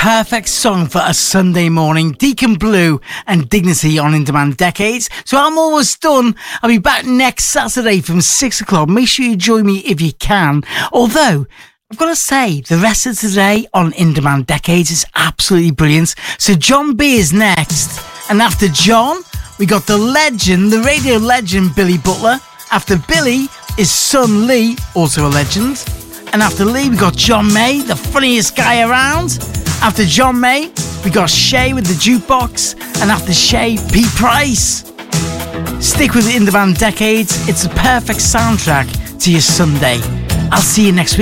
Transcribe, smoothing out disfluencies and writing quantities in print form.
Perfect song for a Sunday morning. Deacon Blue and Dignity on In Demand Decades. So I'm almost done. I'll be back next Saturday from 6 o'clock. Make sure you join me if you can. Although, I've got to say, the rest of today on In Demand Decades is absolutely brilliant. So John B is next. And after John, we got the legend, the radio legend, Billy Butler. After Billy is son Lee, also a legend. And after Lee, we got John May, the funniest guy around. After John May, we got Shay with the jukebox. And after Shay, Pete Price. Stick with In Demand Decades. It's the perfect soundtrack to your Sunday. I'll see you next week.